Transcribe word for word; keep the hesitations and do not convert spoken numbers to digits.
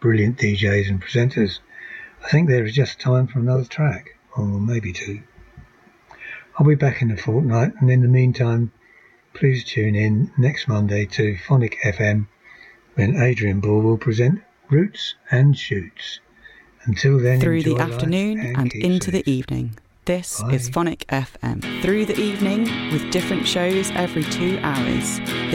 brilliant D Js and presenters, I think there is just time for another track, or maybe two. I'll be back in a fortnight, and in the meantime, please tune in next Monday to Phonic F M, when Adrian Ball will present Roots and Shoots. Until then, through enjoy the afternoon and, and into safe. the evening. This Bye. is Phonic F M. Through the evening, with different shows every two hours.